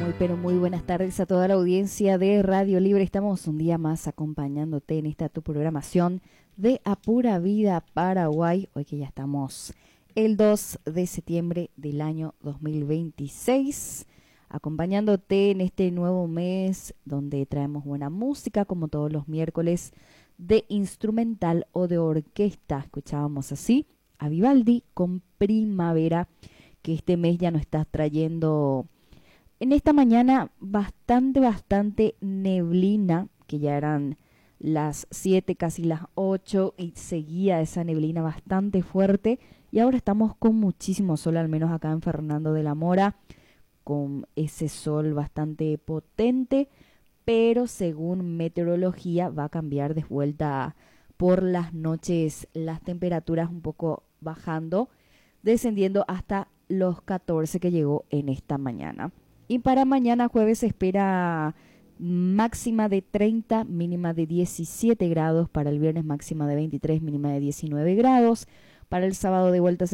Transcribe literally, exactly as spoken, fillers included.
Muy, pero muy buenas tardes a toda la audiencia de Radio Libre. Estamos un día más acompañándote en esta tu programación de A Pura Vida Paraguay. Hoy que ya estamos el dos de septiembre del año dos mil veintiséis, acompañándote en este nuevo mes donde traemos buena música como todos los miércoles de instrumental o de orquesta. Escuchábamos así a Vivaldi con Primavera, que este mes ya nos está trayendo en esta mañana bastante, bastante neblina, que ya eran las siete, casi las ocho, y seguía esa neblina bastante fuerte. Y ahora estamos con muchísimo sol, al menos acá en Fernando de la Mora, con ese sol bastante potente, pero según meteorología va a cambiar de vuelta por las noches, las temperaturas un poco bajando, descendiendo hasta los catorce que llegó en esta mañana. Y para mañana jueves se espera máxima de treinta, mínima de diecisiete grados. Para el viernes máxima de veintitrés, mínima de diecinueve grados. Para el sábado de vuelta se